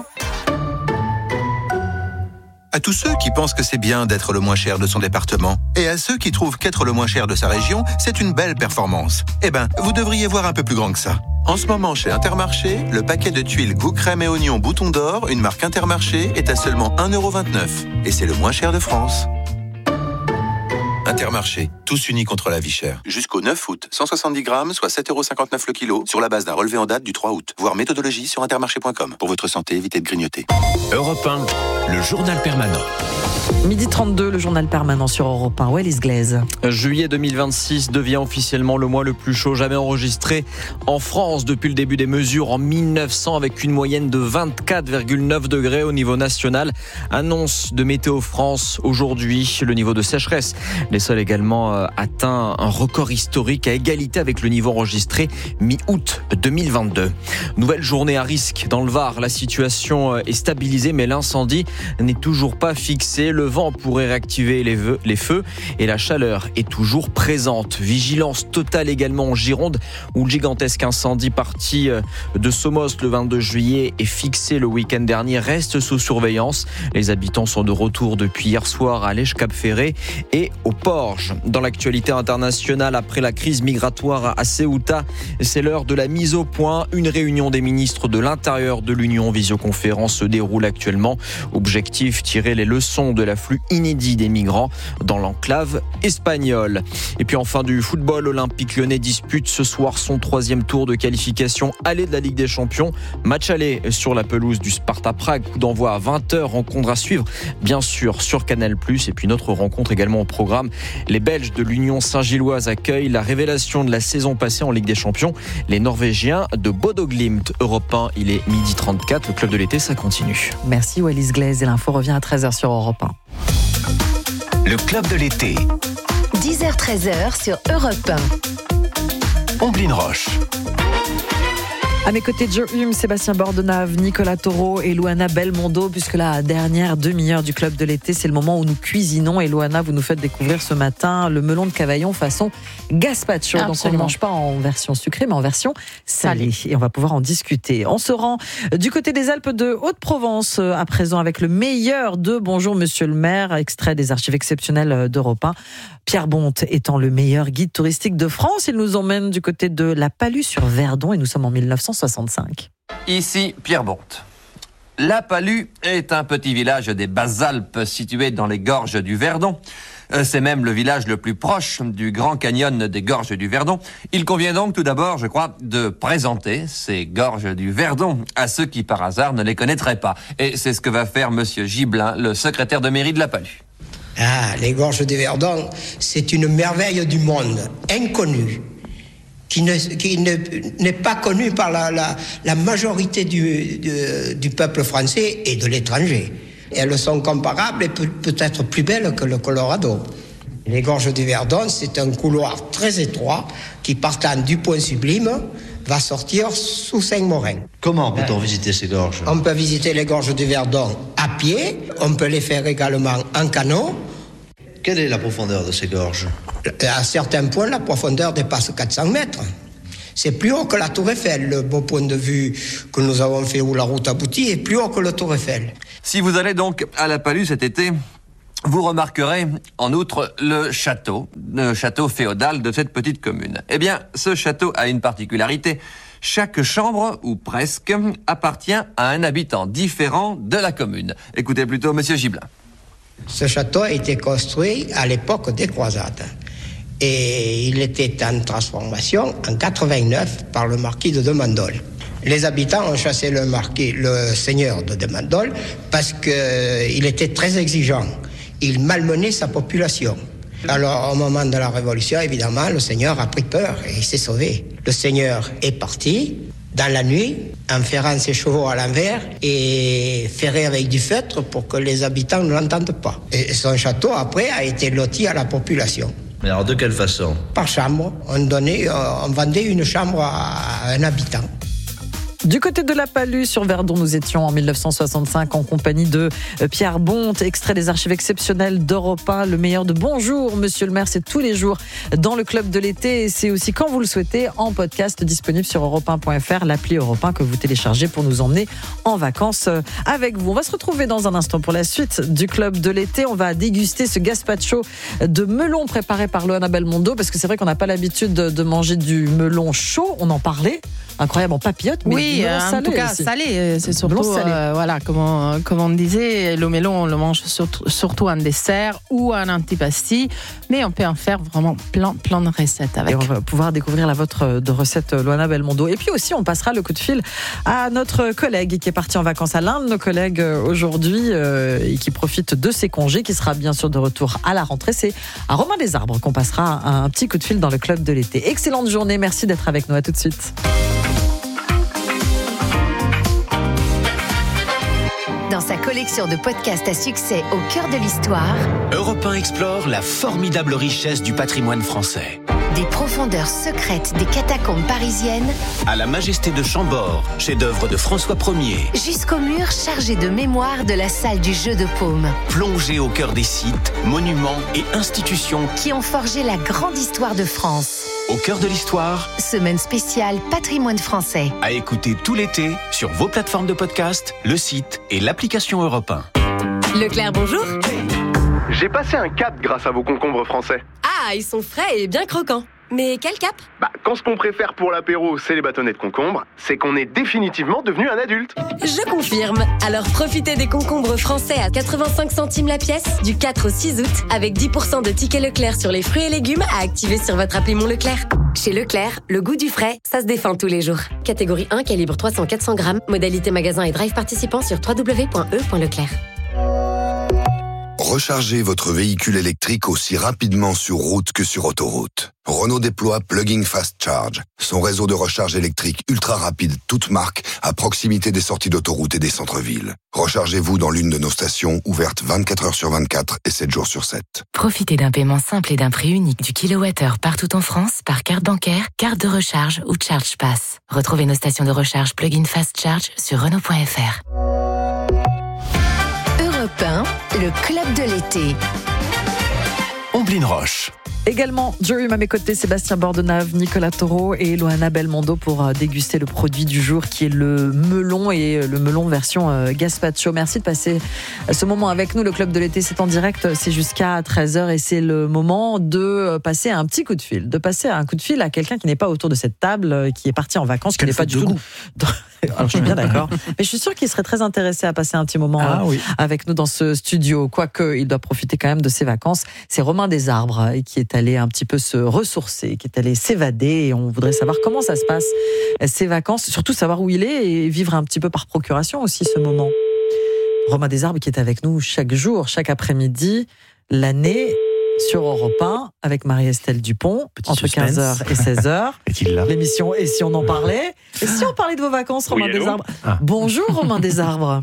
[SPEAKER 17] À tous ceux qui pensent que c'est bien d'être le moins cher de son département, et à ceux qui trouvent qu'être le moins cher de sa région, c'est une belle performance. Eh ben, vous devriez voir un peu plus grand que ça. En ce moment, chez Intermarché, le paquet de tuiles goût crème et oignon bouton d'or, une marque Intermarché, est à seulement un euro vingt-neuf. Et c'est le moins cher de France. Intermarché, tous unis contre la vie chère. Jusqu'au neuf août, cent soixante-dix grammes, soit sept euros cinquante-neuf le kilo, sur la base d'un relevé en date du trois août. Voir méthodologie sur intermarché point com. Pour votre santé, évitez de grignoter.
[SPEAKER 5] Europe un, le journal permanent.
[SPEAKER 3] Midi trente-deux, le journal permanent sur Europe un. Wallis Glaise.
[SPEAKER 18] Juillet deux mille vingt-six devient officiellement le mois le plus chaud jamais enregistré en France depuis le début des mesures en mille neuf cents, avec une moyenne de vingt-quatre virgule neuf degrés au niveau national. Annonce de Météo France aujourd'hui, le niveau de sécheresse. Les sols également euh, atteint un record historique à égalité avec le niveau enregistré mi-août deux mille vingt-deux. Nouvelle journée à risque dans le Var. La situation est stabilisée mais l'incendie n'est toujours pas fixé. Le vent pourrait réactiver les feux, les feux et la chaleur est toujours présente. Vigilance totale également en Gironde où le gigantesque incendie parti de Somos le vingt-deux juillet et fixé le week-end dernier reste sous surveillance. Les habitants sont de retour depuis hier soir à Lèche-Cap-Ferré et au Porges. Dans l'actualité internationale, après la crise migratoire à Ceuta, c'est l'heure de la mise au point. Une réunion des ministres de l'Intérieur de l'Union, visioconférence, se déroule actuellement. Objectif, tirer les leçons de l'afflux inédit des migrants dans l'enclave espagnole. Et puis enfin du football, Olympique Lyonnais dispute ce soir son troisième tour de qualification aller de la Ligue des Champions. Match aller sur la pelouse du Sparta Prague. Coup d'envoi à vingt heures, rencontre à suivre bien sûr sur Canal plus. Et puis notre rencontre également au programme. Les Belges de l'Union Saint-Gilloise accueillent la révélation de la saison passée en Ligue des Champions, les Norvégiens de Bodo Glimt. Europe un, il est midi trente-quatre, le club de l'été, ça continue.
[SPEAKER 3] Merci Wallis Glaise et l'info revient à treize heures sur Europe un.
[SPEAKER 5] Le club de l'été.
[SPEAKER 4] dix heures treize heures sur Europe un.
[SPEAKER 5] Omblin Roche.
[SPEAKER 3] À mes côtés, Joe Hume, Sébastien Bordenave, Nicolas Taureau et Luana Belmondo, puisque la dernière demi-heure du club de l'été, c'est le moment où nous cuisinons. Et Luana, vous nous faites découvrir ce matin le melon de Cavaillon façon gazpacho.
[SPEAKER 7] Absolument.
[SPEAKER 3] Donc on ne mange pas en version sucrée, mais en version salée. Et on va pouvoir en discuter. On se rend du côté des Alpes de Haute-Provence, à présent avec le meilleur de Bonjour Monsieur le maire, extrait des archives exceptionnelles d'Europe un. Pierre Bonte étant le meilleur guide touristique de France, il nous emmène du côté de la Palue sur Verdon et nous sommes en dix-neuf cent soixante-cinq.
[SPEAKER 19] Ici Pierre Bonte. La Palue est un petit village des Basses-Alpes situé dans les gorges du Verdon. C'est même le village le plus proche du Grand Canyon des gorges du Verdon. Il convient donc tout d'abord, je crois, de présenter ces gorges du Verdon à ceux qui par hasard ne les connaîtraient pas. Et c'est ce que va faire Monsieur Gibelin, le secrétaire de mairie de la Palue.
[SPEAKER 20] Ah, les gorges du Verdon, c'est une merveille du monde, inconnue, qui ne, qui ne, n'est pas connue par la, la, la majorité du, du, du peuple français et de l'étranger. Et elles sont comparables et peut, peut-être plus belles que le Colorado. Les gorges du Verdon, c'est un couloir très étroit qui, partant du Point Sublime, va sortir sous Saint-Morin.
[SPEAKER 21] Comment peut-on visiter ces gorges ?
[SPEAKER 20] On peut visiter les gorges du Verdon à pied, on peut les faire également en canot.
[SPEAKER 21] Quelle est la profondeur de ces gorges ?
[SPEAKER 20] À certains points, la profondeur dépasse quatre cents mètres. C'est plus haut que la Tour Eiffel. Le beau point de vue que nous avons fait où la route aboutit est plus haut que la Tour Eiffel.
[SPEAKER 19] Si vous allez donc à la Palue cet été, vous remarquerez en outre le château, le château féodal de cette petite commune. Eh bien, ce château a une particularité. Chaque chambre, ou presque, appartient à un habitant différent de la commune. Écoutez plutôt Monsieur Gibelin.
[SPEAKER 20] Ce château a été construit à l'époque des croisades. Et il était en transformation en quatre-vingt-neuf par le marquis de Demandol. Les habitants ont chassé le marquis, le seigneur de Demandol, parce qu'il était très exigeant. Il malmenait sa population. Alors, au moment de la Révolution, évidemment, le seigneur a pris peur et il s'est sauvé. Le seigneur est parti dans la nuit, en ferrant ses chevaux à l'envers et ferré avec du feutre pour que les habitants ne l'entendent pas. Et son château, après, a été loti à la population.
[SPEAKER 21] Mais alors, de quelle façon ?
[SPEAKER 20] Par chambre. On donnait, on vendait une chambre à un habitant.
[SPEAKER 3] Du côté de la Palue sur Verdon, nous étions en dix-neuf cent soixante-cinq en compagnie de Pierre Bonte, extrait des archives exceptionnelles d'Europe un, le meilleur de Bonjour Monsieur le maire, c'est tous les jours dans le club de l'été et c'est aussi quand vous le souhaitez en podcast disponible sur europe un point f r, l'appli Europe un que vous téléchargez pour nous emmener en vacances avec vous. On va se retrouver dans un instant pour la suite du club de l'été. On va déguster ce gazpacho de melon préparé par Luana Belmondo parce que c'est vrai qu'on n'a pas l'habitude de manger du melon chaud, on en parlait. Incroyable en papillote, mais
[SPEAKER 7] oui,
[SPEAKER 3] melon
[SPEAKER 7] en
[SPEAKER 3] salé
[SPEAKER 7] tout cas
[SPEAKER 3] aussi.
[SPEAKER 7] salé, c'est surtout
[SPEAKER 3] salé.
[SPEAKER 7] Euh, voilà, comme on, comme on disait, le melon on le mange surtout, surtout en dessert ou en antipasti, mais on peut en faire vraiment plein plein de recettes avec.
[SPEAKER 3] Et on va pouvoir découvrir la vôtre de recette Luana Belmondo. Et puis aussi, on passera le coup de fil à notre collègue qui est parti en vacances, à l'un de nos collègues aujourd'hui euh, et qui profite de ses congés, qui sera bien sûr de retour à la rentrée. C'est à Romain des Arbres qu'on passera un petit coup de fil dans le club de l'été. Excellente journée, merci d'être avec nous. À tout de suite.
[SPEAKER 4] Dans sa collection de podcasts à succès au cœur de l'histoire,
[SPEAKER 5] Europe un explore la formidable richesse du patrimoine français.
[SPEAKER 4] des profondeurs secrètes des catacombes parisiennes,
[SPEAKER 5] À la majesté de Chambord, chef-d'œuvre de François Ier.
[SPEAKER 4] jusqu'aux murs chargés de mémoire de la salle du jeu de paume,
[SPEAKER 5] Plongé au cœur des sites, monuments et institutions.
[SPEAKER 4] qui ont forgé la grande histoire de France.
[SPEAKER 5] Au cœur de l'histoire,
[SPEAKER 4] Semaine spéciale Patrimoine français.
[SPEAKER 5] à écouter tout l'été sur vos plateformes de podcast, le site et l'application Europe un.
[SPEAKER 13] Leclerc, bonjour.
[SPEAKER 12] J'ai passé un cap grâce à vos concombres français.
[SPEAKER 13] Ah, ils sont frais et bien croquants. Mais quel cap?
[SPEAKER 12] Bah, quand ce qu'on préfère pour l'apéro, c'est les bâtonnets de concombre, c'est qu'on est définitivement devenu un adulte.
[SPEAKER 13] Je confirme. Alors profitez des concombres français à quatre-vingt-cinq centimes la pièce du quatre au six août avec dix pour cent de tickets Leclerc sur les fruits et légumes à activer sur votre appli Mon Leclerc. Chez Leclerc, le goût du frais, ça se défend tous les jours. Catégorie un, calibre trois cents à quatre cents grammes. Modalité magasin et drive participant sur w w w point e point leclerc.
[SPEAKER 2] Rechargez votre véhicule électrique aussi rapidement sur route que sur autoroute. Renault déploie Plug-in Fast Charge, son réseau de recharge électrique ultra rapide, toute marque, à proximité des sorties d'autoroute et des centres-villes. Rechargez-vous dans l'une de nos stations, ouvertes vingt-quatre heures sur vingt-quatre et sept jours sur sept.
[SPEAKER 22] Profitez d'un paiement simple et d'un prix unique du kilowattheure partout en France par carte bancaire, carte de recharge ou Charge Pass. Retrouvez nos stations de recharge Plug-in Fast Charge sur Renault point f r.
[SPEAKER 4] Europe un, le club de l'été.
[SPEAKER 5] Omblin Roche.
[SPEAKER 3] Également, Joey à mes côtés, Sébastien Bordenave, Nicolas Taureau et Loana Belmondo pour déguster le produit du jour qui est le melon et le melon version gazpacho. Merci de passer ce moment avec nous. Le club de l'été, c'est en direct, c'est jusqu'à treize heures et c'est le moment de passer un petit coup de fil, de passer un coup de fil à quelqu'un qui n'est pas autour de cette table, qui est parti en vacances, qui n'est pas du tout... Alors, je suis bien d'accord. Mais je suis sûre qu'il serait très intéressé à passer un petit moment ah, oui. avec nous dans ce studio. Quoique, il doit profiter quand même de ses vacances. C'est Romain Desarbres qui est allé un petit peu se ressourcer, qui est allé s'évader. Et on voudrait savoir comment ça se passe, ses vacances. Surtout savoir où il est et vivre un petit peu par procuration aussi ce moment. Romain Desarbres qui est avec nous chaque jour, chaque après-midi, l'année... sur Europe un, avec Marie-Estelle Dupont, Petit entre suspense. quinze heures et seize heures. L'émission Et si on en parlait? Et si on parlait de vos vacances, Romain oui, Desarbres? ah. Bonjour Romain Desarbres.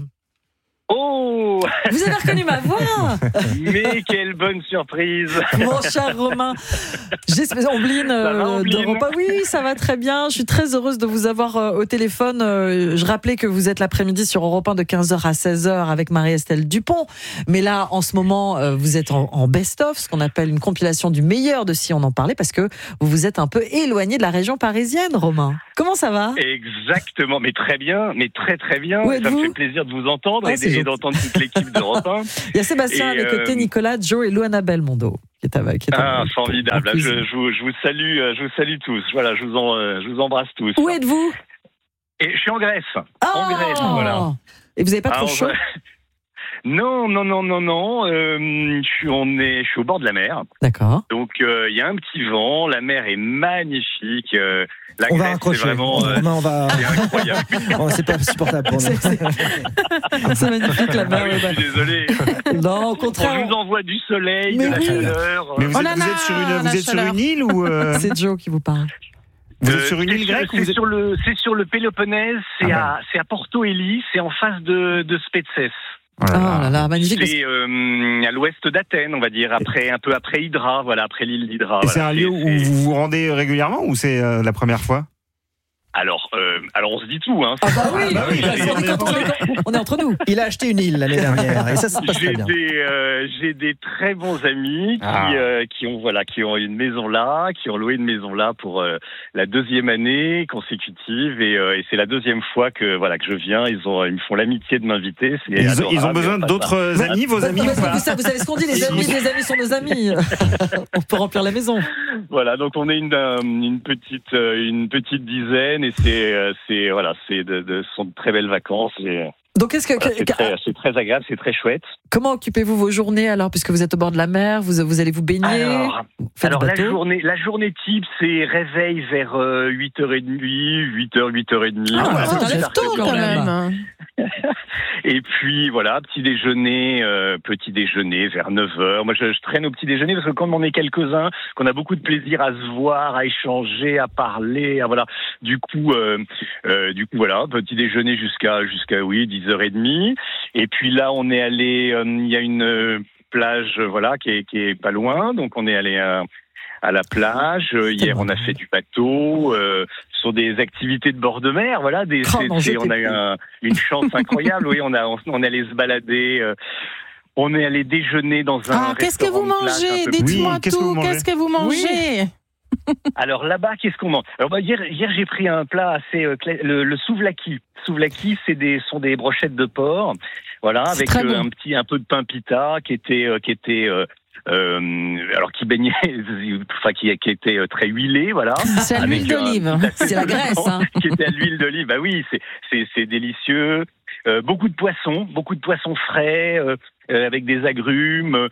[SPEAKER 23] Oh!
[SPEAKER 3] Vous avez reconnu ma voix?
[SPEAKER 23] Mais quelle bonne surprise!
[SPEAKER 3] Mon cher Romain, j'espère, Ombline euh, d'Europa. Oui, ça va très bien. Je suis très heureuse de vous avoir euh, au téléphone. Euh, je rappelais que vous êtes l'après-midi sur Europe un de quinze heures à seize heures avec Marie-Estelle Dupont. Mais là, en ce moment, euh, vous êtes en, en best-of, ce qu'on appelle une compilation du meilleur de Si on en parlait, parce que vous vous êtes un peu éloigné de la région parisienne, Romain. Comment ça va?
[SPEAKER 23] Exactement, mais très bien, mais très très bien. Ça me fait plaisir de vous entendre ah, et, et d'entendre toute l'équipe d'Europe un.
[SPEAKER 3] Il y a Sébastien à mes euh... côtés, Nicolas, Joe et Loana Belmondo qui est avec.
[SPEAKER 23] Ah, formidable. Là, je, je, vous, je vous salue, je vous salue tous. Voilà, je vous, en, je vous embrasse tous.
[SPEAKER 3] Où êtes-vous?
[SPEAKER 23] Et je suis en Grèce.
[SPEAKER 3] Oh
[SPEAKER 23] en Grèce, voilà.
[SPEAKER 3] Et vous n'avez pas trop
[SPEAKER 23] Alors,
[SPEAKER 3] chaud?
[SPEAKER 23] Non, non, non, non, non. Euh, je suis, on est, je suis au bord de la mer.
[SPEAKER 3] D'accord.
[SPEAKER 23] Donc il euh, y a un petit vent. La mer est magnifique. Euh, la
[SPEAKER 11] on
[SPEAKER 23] Grèce,
[SPEAKER 11] va raccrocher.
[SPEAKER 23] C'est vraiment, euh,
[SPEAKER 11] on va...
[SPEAKER 23] c'est incroyable.
[SPEAKER 11] oh, c'est pas supportable pour nous.
[SPEAKER 3] C'est, c'est... c'est magnifique la mer.
[SPEAKER 23] Ah oui, je suis désolé.
[SPEAKER 3] Non, au contraire.
[SPEAKER 23] On nous envoie du soleil,
[SPEAKER 3] mais
[SPEAKER 23] de la
[SPEAKER 3] oui.
[SPEAKER 23] chaleur.
[SPEAKER 6] Mais vous,
[SPEAKER 23] oh
[SPEAKER 6] êtes, vous êtes sur une, vous êtes sur une île ou euh...
[SPEAKER 3] C'est Joe qui vous parle.
[SPEAKER 6] Vous êtes sur une île grecque?
[SPEAKER 23] C'est,
[SPEAKER 6] vous êtes...
[SPEAKER 23] sur le, c'est sur le Péloponnèse. C'est ah, à, ouais. c'est à Porto Élie. C'est en face de, de Spetses.
[SPEAKER 3] Oh là là, magnifique.
[SPEAKER 23] C'est euh, à l'ouest d'Athènes, on va dire, après un peu après Hydra, voilà, après l'île d'Hydra.
[SPEAKER 6] Et
[SPEAKER 23] voilà.
[SPEAKER 6] c'est un lieu où
[SPEAKER 23] c'est...
[SPEAKER 6] vous vous rendez régulièrement ou c'est euh, la première fois?
[SPEAKER 23] Alors, euh, alors on se dit tout, hein.
[SPEAKER 3] Ah bah oui, ah bah oui, bah, on, est entre, on est entre nous.
[SPEAKER 11] Il a acheté une île l'année dernière et ça se passe
[SPEAKER 23] j'ai
[SPEAKER 11] très bien.
[SPEAKER 23] Des, euh, j'ai des très bons amis qui, ah. euh, qui ont voilà, qui ont une maison là, qui ont loué une maison là pour euh, la deuxième année consécutive et, euh, et c'est la deuxième fois que voilà que je viens. Ils ont, ils me font l'amitié de m'inviter. C'est
[SPEAKER 6] ils, adorable, ils ont besoin d'autres
[SPEAKER 23] ça.
[SPEAKER 6] amis, vos
[SPEAKER 3] bah,
[SPEAKER 6] amis
[SPEAKER 3] bah,
[SPEAKER 6] ou pas?
[SPEAKER 3] vous, savez, vous savez ce qu'on dit, les amis, les amis sont nos amis. On peut remplir la maison.
[SPEAKER 23] Voilà, donc on est une, une petite, une petite dizaine et c'est C'est voilà, c'est de, de sont de très belles vacances. Et,
[SPEAKER 3] donc est-ce que,
[SPEAKER 23] voilà,
[SPEAKER 3] que
[SPEAKER 23] c'est, très, c'est très agréable, c'est très chouette.
[SPEAKER 3] Comment occupez-vous vos journées alors, puisque vous êtes au bord de la mer, vous vous allez vous baigner?
[SPEAKER 23] Alors, alors la journée, la journée type, c'est réveil vers euh, huit heures trente, huit heures, huit heures trente.
[SPEAKER 3] Ah, voilà, c'est un lève tôt quand même.
[SPEAKER 23] Et puis voilà, petit déjeuner, euh, petit déjeuner vers neuf heures. Moi, je, je traîne au petit déjeuner parce que comme on est quelques-uns, qu'on a beaucoup de plaisir à se voir, à échanger, à parler, à, voilà. Du coup, euh, euh, du coup voilà, petit déjeuner jusqu'à jusqu'à oui dix heures trente. Et puis là, on est allé, il euh, y a une euh, plage, voilà, qui est qui est pas loin, donc on est allé à à la plage. Euh, hier, on a fait du bateau. Euh, sur des activités de bord de mer, voilà. Des,
[SPEAKER 3] oh,
[SPEAKER 23] c'est,
[SPEAKER 3] non,
[SPEAKER 23] c'est, on a eu un, une chance incroyable. Oui, on a, on, on est allé se balader. Euh, on est allé déjeuner dans un.
[SPEAKER 7] Ah, qu'est-ce que vous mangez? Dites-moi
[SPEAKER 6] oui,
[SPEAKER 7] tout. Qu'est-ce que vous mangez?
[SPEAKER 23] Alors là-bas, qu'est-ce qu'on mange? Alors bah, hier, hier j'ai pris un plat assez euh, cla- le, le souvlaki. Souvlaki, c'est des sont des brochettes de porc, voilà,
[SPEAKER 3] C'est
[SPEAKER 23] avec
[SPEAKER 3] très
[SPEAKER 23] euh,
[SPEAKER 3] bon.
[SPEAKER 23] un petit un peu de pain pita qui était euh, qui était euh, euh, alors qui baignait, enfin qui, qui était euh, très huilé, voilà.
[SPEAKER 7] C'est à l'huile
[SPEAKER 23] Avec, euh,
[SPEAKER 7] d'olive.
[SPEAKER 23] tout à fait
[SPEAKER 3] C'est la graisse, hein.
[SPEAKER 23] Qui était à l'huile d'olive. Bah oui, c'est c'est c'est délicieux. Euh, beaucoup de poissons, beaucoup de poissons frais. Euh, euh, avec des agrumes,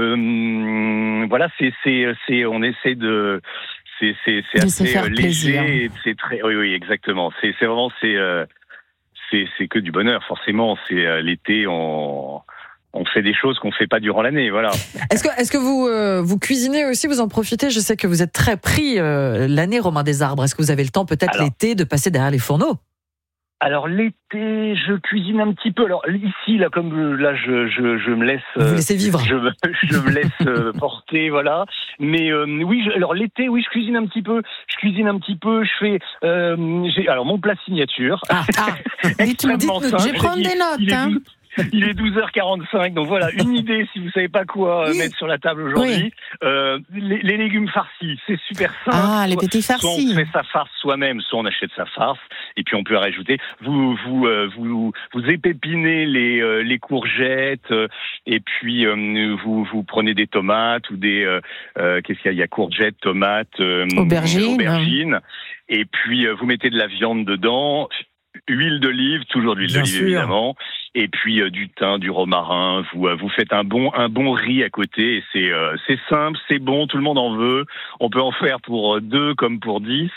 [SPEAKER 23] euh, voilà, c'est c'est c'est on essaie de c'est c'est c'est
[SPEAKER 7] De se
[SPEAKER 23] assez
[SPEAKER 7] faire
[SPEAKER 23] euh,
[SPEAKER 7] plaisir.
[SPEAKER 23] léger, et c'est très oui oui exactement, c'est c'est vraiment c'est euh, c'est c'est que du bonheur forcément, c'est euh, l'été on on fait des choses qu'on fait pas durant l'année, voilà.
[SPEAKER 3] Est-ce que, est-ce que vous, euh, vous cuisinez aussi, vous en profitez? Je sais que vous êtes très pris euh, l'année, Romain des Arbres. Est-ce que vous avez le temps, peut-être
[SPEAKER 23] Alors-
[SPEAKER 3] l'été, de passer derrière les fourneaux?
[SPEAKER 23] Alors l'été, je cuisine un petit peu. Alors ici, là, comme euh, là, je, je, je me laisse,
[SPEAKER 3] Vous
[SPEAKER 23] euh,
[SPEAKER 3] vous laissez vivre.
[SPEAKER 23] je, me- je me laisse euh, porter, voilà. Mais euh, oui, je- alors l'été, oui, je cuisine un petit peu. Je cuisine un petit peu. Je fais, euh, j'ai, alors mon plat signature.
[SPEAKER 3] Ah, ah.
[SPEAKER 7] Dites-nous,
[SPEAKER 23] extrêmement
[SPEAKER 7] dites-nous.
[SPEAKER 23] simple.
[SPEAKER 7] Je vais prendre
[SPEAKER 23] Il-
[SPEAKER 7] des notes.
[SPEAKER 23] il est
[SPEAKER 7] Hein.
[SPEAKER 23] douze Il est douze heures quarante-cinq, donc voilà, une idée si vous savez pas quoi euh,
[SPEAKER 7] Oui.
[SPEAKER 23] mettre sur la table aujourd'hui. Euh, les, les légumes farcis, c'est super simple.
[SPEAKER 7] Ah, les
[SPEAKER 23] Soit-
[SPEAKER 7] petits
[SPEAKER 23] Soit
[SPEAKER 7] farcis.
[SPEAKER 23] on fait sa farce soi-même, soit on achète sa farce, et puis on peut rajouter. Vous vous euh, vous vous épépinez les euh, les courgettes, euh, et puis euh, vous vous prenez des tomates ou des euh, euh, qu'est-ce qu'il y a Il y a courgettes, tomates, euh,
[SPEAKER 7] Aubergines.
[SPEAKER 23] aubergines, et puis euh, vous mettez de la viande dedans. Huile d'olive, toujours de l'huile
[SPEAKER 3] Bien
[SPEAKER 23] d'olive
[SPEAKER 3] sûr.
[SPEAKER 23] évidemment, et puis euh, du thym, du romarin. Vous euh, vous faites un bon un bon riz à côté. Et c'est euh, c'est simple, c'est bon, tout le monde en veut. On peut en faire pour euh, deux comme pour dix.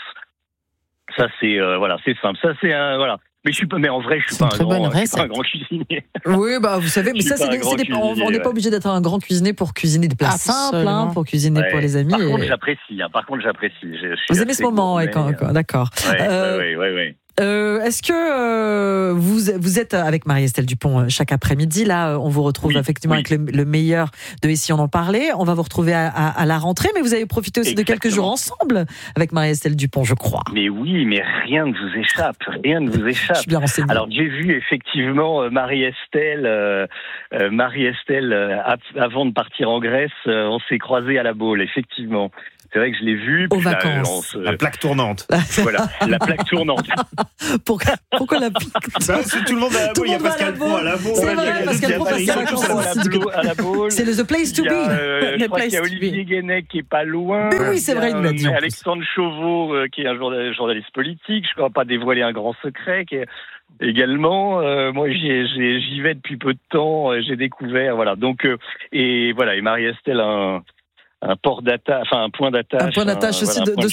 [SPEAKER 23] Ça c'est euh, voilà, c'est simple. Ça c'est un voilà. Mais je suis pas, mais en vrai, je suis
[SPEAKER 7] C'est
[SPEAKER 23] pas
[SPEAKER 7] une
[SPEAKER 23] un
[SPEAKER 7] très
[SPEAKER 23] grand,
[SPEAKER 7] bonne
[SPEAKER 23] je suis pas un
[SPEAKER 7] recette.
[SPEAKER 23] grand cuisinier.
[SPEAKER 3] Oui, bah vous savez, mais
[SPEAKER 23] Je
[SPEAKER 3] ça,
[SPEAKER 23] suis
[SPEAKER 3] c'est
[SPEAKER 23] pas un
[SPEAKER 3] des-
[SPEAKER 23] grand
[SPEAKER 3] c'est des- on
[SPEAKER 23] cuisinier,
[SPEAKER 3] on n'est pas
[SPEAKER 23] ouais.
[SPEAKER 3] obligé d'être un grand cuisinier pour cuisiner des plats simples, hein,
[SPEAKER 7] Absolument.
[SPEAKER 3] pour cuisiner pour
[SPEAKER 23] Ouais.
[SPEAKER 3] les amis.
[SPEAKER 23] Par contre,
[SPEAKER 3] et-
[SPEAKER 23] j'apprécie. Hein. Par contre, j'apprécie. Je- je suis
[SPEAKER 3] Vous aimez
[SPEAKER 23] assez
[SPEAKER 3] ce moment, ouais,
[SPEAKER 23] gourmet,
[SPEAKER 3] quand- quand- d'accord.
[SPEAKER 23] Ouais,
[SPEAKER 3] Euh,
[SPEAKER 23] ouais, ouais, ouais, ouais.
[SPEAKER 3] Euh, Est-ce que euh, vous, vous êtes avec Marie-Estelle Dupont euh, chaque après-midi? Là, euh, on vous retrouve
[SPEAKER 23] Oui,
[SPEAKER 3] effectivement
[SPEAKER 23] oui.
[SPEAKER 3] avec le, le meilleur de Ici on en parlait. On va vous retrouver à, à, à la rentrée, mais vous avez profité aussi de quelques
[SPEAKER 23] Exactement.
[SPEAKER 3] jours ensemble avec Marie-Estelle Dupont, je crois.
[SPEAKER 23] Mais oui, mais rien ne vous échappe, rien ne vous
[SPEAKER 3] Je
[SPEAKER 23] échappe.
[SPEAKER 3] suis bien renseignée.
[SPEAKER 23] Alors j'ai vu effectivement euh, Marie-Estelle, euh, euh, Marie-Estelle euh, av- avant de partir en Grèce, euh, on s'est croisés à la Baule, effectivement. C'est vrai que je l'ai vu.
[SPEAKER 3] Aux
[SPEAKER 23] puis là,
[SPEAKER 3] vacances.
[SPEAKER 23] on se-
[SPEAKER 6] La plaque tournante.
[SPEAKER 23] Voilà, la plaque tournante.
[SPEAKER 3] Pourquoi, pourquoi la
[SPEAKER 6] Bah, c'est tout le monde à la
[SPEAKER 3] Tout
[SPEAKER 6] boule. Il y a
[SPEAKER 3] le monde va à
[SPEAKER 6] Pascal
[SPEAKER 3] la
[SPEAKER 6] Pro à la boule.
[SPEAKER 3] C'est
[SPEAKER 6] Ouais,
[SPEAKER 3] vrai,
[SPEAKER 6] il y a
[SPEAKER 3] Pascal
[SPEAKER 6] des-
[SPEAKER 3] Pro
[SPEAKER 6] il y a
[SPEAKER 3] passe
[SPEAKER 6] des-
[SPEAKER 3] sa
[SPEAKER 6] ils sont tous
[SPEAKER 3] vacances.
[SPEAKER 6] à la boule.
[SPEAKER 23] à la, à la Baule.
[SPEAKER 3] C'est le The Place to
[SPEAKER 23] Il y a,
[SPEAKER 3] be.
[SPEAKER 23] euh,
[SPEAKER 7] The
[SPEAKER 23] je crois
[SPEAKER 7] place
[SPEAKER 23] qu'il y a
[SPEAKER 7] to be.
[SPEAKER 23] Olivier Guénec qui est pas loin.
[SPEAKER 3] Mais oui, c'est
[SPEAKER 23] Il y a,
[SPEAKER 3] vrai, il nous l'a dit, en
[SPEAKER 23] euh,
[SPEAKER 3] plus.
[SPEAKER 23] Alexandre Chauveau, euh, qui est un journa- journaliste politique. Je ne crois pas dévoiler un grand secret. Qui est également, euh, moi, j'y, ai- j'y, j'y vais depuis peu de temps. euh, J'ai découvert, voilà. Donc, euh, et voilà, et Marie-Estelle, un, un port d'attache, enfin un point d'attache.
[SPEAKER 3] Un point d'attache aussi
[SPEAKER 23] voilà, un
[SPEAKER 3] de,
[SPEAKER 23] point
[SPEAKER 3] de